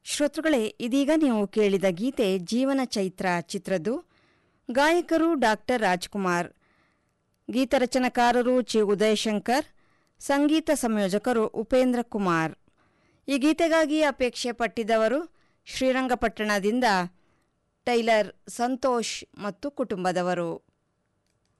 ಶ್ರೋತೃಗಳೇ, ಇದೀಗ ನೀವು ಕೇಳಿದ ಗೀತೆ ಜೀವನ ಚೈತ್ರ ಚಿತ್ರದ್ದು. ಗಾಯಕರು ಡಾಕ್ಟರ್ ರಾಜ್ಕುಮಾರ್, ಗೀತರಚನಕಾರರು ಚಿ ಉದಯಶಂಕರ್, ಸಂಗೀತ ಸಂಯೋಜಕರು ಉಪೇಂದ್ರ ಕುಮಾರ್. ಈ ಗೀತೆಗಾಗಿ ಅಪೇಕ್ಷೆ ಪಟ್ಟಿದ್ದವರು ಶ್ರೀರಂಗಪಟ್ಟಣದಿಂದ ಟೈಲರ್ ಸಂತೋಷ್ ಮತ್ತು ಕುಟುಂಬದವರು.